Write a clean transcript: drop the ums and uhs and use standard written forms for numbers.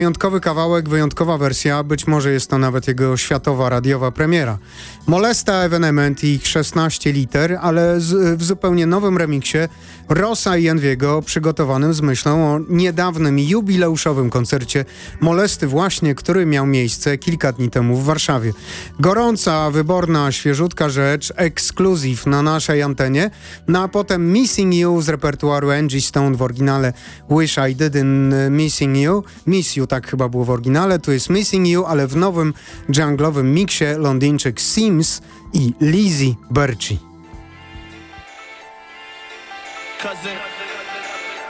Wyjątkowy kawałek, wyjątkowa wersja, być może jest to nawet jego światowa radiowa premiera. Molesta Evenement i ich 16 liter, ale w zupełnie nowym remiksie Rossa i Enviego, przygotowanym z myślą o niedawnym jubileuszowym koncercie Molesty właśnie, który miał miejsce kilka dni temu w Warszawie. Gorąca, wyborna, świeżutka rzecz, ekskluzyw na naszej antenie, no a potem Missing You z repertuaru Angie Stone w oryginale Wish I Didn't Miss You, tak chyba było w oryginale, tu jest Missing You, ale w nowym dżunglowym miksie Londyńczyk Sims i Lizzie Burchi. Cousin.